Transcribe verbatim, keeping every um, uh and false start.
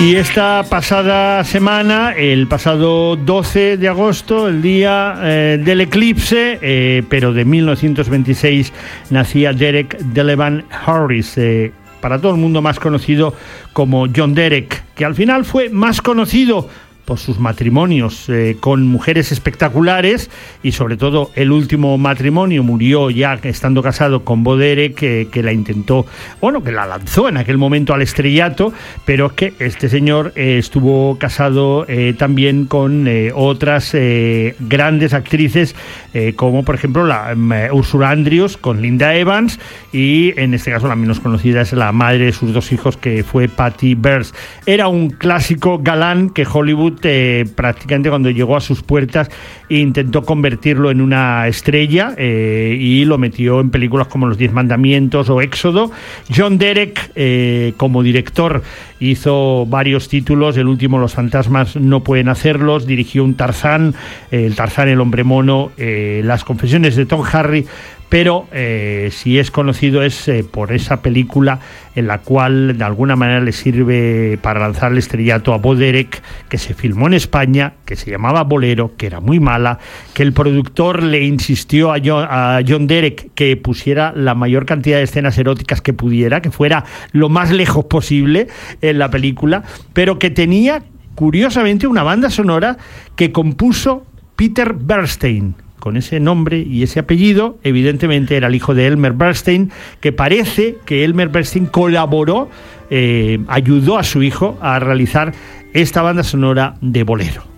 Y esta pasada semana, el pasado doce de agosto, el día eh, del eclipse, eh, pero de mil novecientos veintiséis, nacía Derek Delevan Harris, eh, para todo el mundo más conocido como John Derek, que al final fue más conocido por sus matrimonios eh, con mujeres espectaculares, y sobre todo el último matrimonio murió ya estando casado con Bo Derek, que, que la intentó, bueno, que la lanzó en aquel momento al estrellato, pero es que este señor eh, estuvo casado eh, también con eh, otras eh, grandes actrices, eh, como por ejemplo la um, Ursula Andrews con Linda Evans, y en este caso la menos conocida es la madre de sus dos hijos, que fue Patty Bears. Era un clásico galán que Hollywood Eh, prácticamente cuando llegó a sus puertas intentó convertirlo en una estrella eh, y lo metió en películas como Los Diez Mandamientos o Éxodo. John Derek, eh, como director, hizo varios títulos. El último, Los fantasmas no pueden hacerlos. Dirigió un Tarzán, eh, el Tarzán, el hombre mono, eh, Las confesiones de Tom Harry. Pero eh, si es conocido es eh, por esa película en la cual de alguna manera le sirve para lanzar el estrellato a Bo Derek, que se filmó en España, que se llamaba Bolero, que era muy mala, que el productor le insistió a John, a John Derek que pusiera la mayor cantidad de escenas eróticas que pudiera, que fuera lo más lejos posible en la película, pero que tenía, curiosamente, una banda sonora que compuso Peter Bernstein. Con ese nombre y ese apellido, evidentemente era el hijo de Elmer Bernstein, que parece que Elmer Bernstein colaboró, eh, ayudó a su hijo a realizar esta banda sonora de Bolero.